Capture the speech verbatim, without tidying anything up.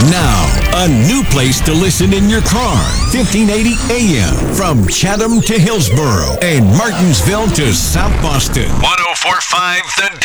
Now, a new place to listen in your car. fifteen eighty A M from Chatham to Hillsboro and Martinsville to South Boston. one oh four point five The